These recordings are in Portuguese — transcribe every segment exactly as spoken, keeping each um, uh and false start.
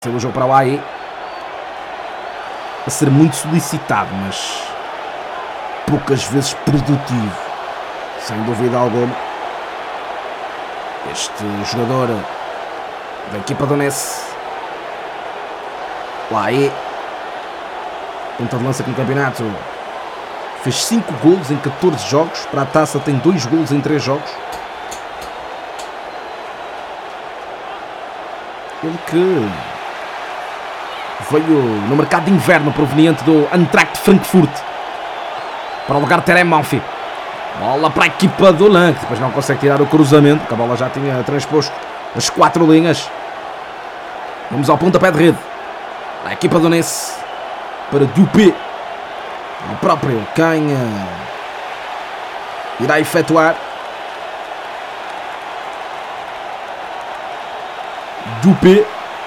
O jogo para o A E a ser muito solicitado, mas poucas vezes produtivo, sem dúvida alguma. Este jogador da equipa donense, o A E, ponta de lança aqui no campeonato, fez cinco golos em catorze jogos. Para a taça tem dois golos em três jogos. Ele que veio no mercado de inverno proveniente do Eintracht Frankfurt para o lugar de Terem Malfi. Bola para a equipa do Lan, que depois não consegue tirar o cruzamento, porque a bola já tinha transposto as quatro linhas. Vamos ao pontapé de rede. A equipa do Ness para Dupé, o próprio quem uh, irá efetuar. Dupé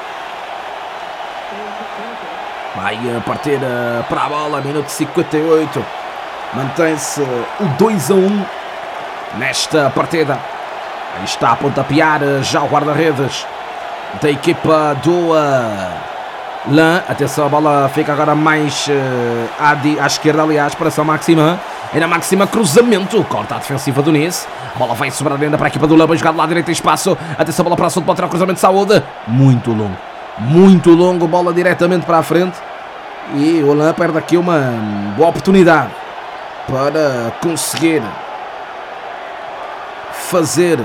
vai a partir uh, para a bola, minuto cinquenta e oito. Mantém-se o dois a um nesta partida. Aí está a pontapear já o guarda-redes da equipa do uh, Lan. Atenção, a bola fica agora mais uh, à, di- à esquerda, aliás, para São Maximin. Ainda Maximin, cruzamento, corta a defensiva do Nice. A bola vai sobrar ainda para a equipa do Lan, bem jogado lá direito em espaço. Atenção, a bola para a Saúde, pode tirar o cruzamento de Saúde. Muito longo, muito longo, bola diretamente para a frente. E o Lan perde aqui uma boa oportunidade para conseguir fazer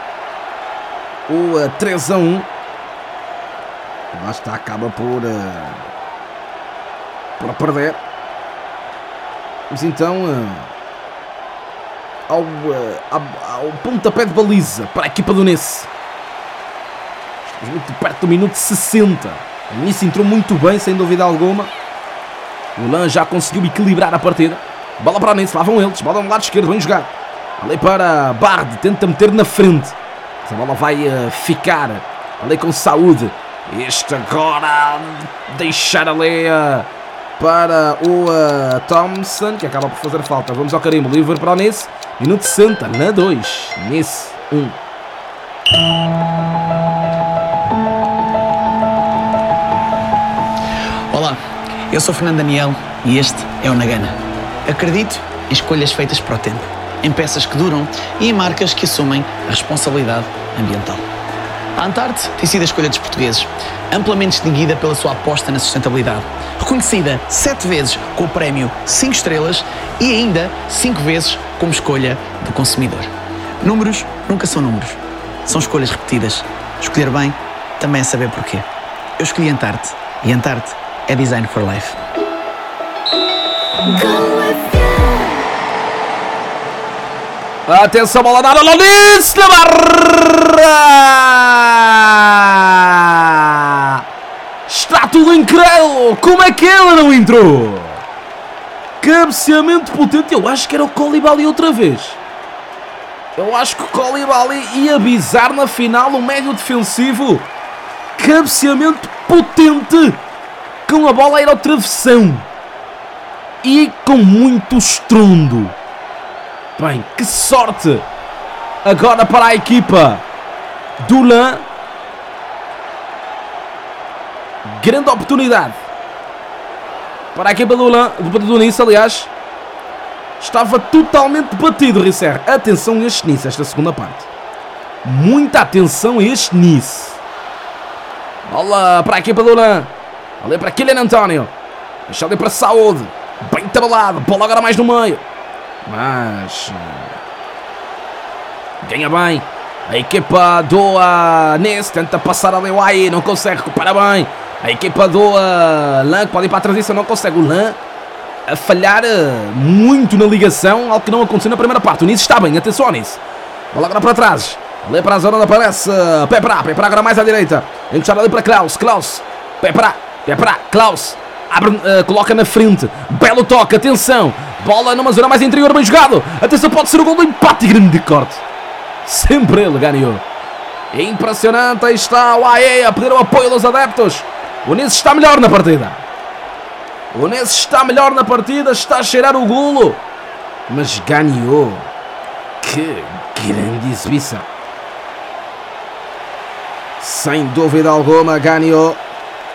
o três a um. Lá está, acaba por, uh, por perder. Mas então uh, ao, uh, ao, ao pontapé de baliza para a equipa do Nice. Estamos muito perto do minuto sessenta. O Nice entrou muito bem, sem dúvida alguma. O Lan já conseguiu equilibrar a partida. Bola para o Nice, lá vão eles. Bola no lado esquerdo, bem jogado. Ali para Bard, tenta meter na frente. Essa bola vai uh, ficar ali com saúde. Este agora deixar ali uh, para o uh, Thompson, que acaba por fazer falta. Vamos ao carimbo, livre para o Nice. Minuto sessenta, na dois. Nice um. Olá, eu sou Fernando Daniel e este é o Nagana. Acredito em escolhas feitas para o tempo, em peças que duram e em marcas que assumem a responsabilidade ambiental. A Antarte tem sido a escolha dos portugueses, amplamente distinguida pela sua aposta na sustentabilidade, reconhecida sete vezes com o prémio cinco estrelas e ainda cinco vezes como escolha do consumidor. Números nunca são números, são escolhas repetidas. Escolher bem também é saber porquê. Eu escolhi Antarte e Antarte é Design for Life. Atenção, bola dada, Lonis na barra! Está tudo incrível! Como é que ela não entrou? Cabeceamento potente. Eu acho que era o Koulibaly outra vez. Eu acho que o Koulibaly ia avisar na final o médio defensivo. Cabeceamento potente, com a bola a ir ao travessão e com muito estrondo. Bem, que sorte agora para a equipa do Lan. Grande oportunidade para a equipa do Lan, do Nice, aliás. Estava totalmente batido, Risser. Atenção a este Nice, esta segunda parte. Muita atenção a este Nice. Bola para a equipa do Lan. Ali para Kylian António. Deixa ali para Saúde. Bem trabalhado. Bola agora mais no meio. Mas ganha bem a equipa do uh, Nice. Tenta passar ali o A E, não consegue, recupera bem. A equipa do uh, Lan, que pode ir para a transição, não consegue. O Lan a falhar uh, muito na ligação, algo que não aconteceu na primeira parte. O Nice está bem, atenção ao Nice. Bola agora para trás, ali para a zona onde aparece uh, Pepra, Pepra agora mais à direita. Encostar ali para Klaus, Klaus, Pepra, Pepra, Klaus. Abre, uh, coloca na frente, belo toque, atenção. Bola numa zona mais interior, bem jogado. Atenção, pode ser o gol do empate, grande corte. Sempre ele ganhou. Impressionante, aí está o A E a pedir o apoio dos adeptos. O Nice está melhor na partida. O Nice está melhor na partida, está a cheirar o golo. Mas ganhou. Que grande exibição. Sem dúvida alguma, ganhou.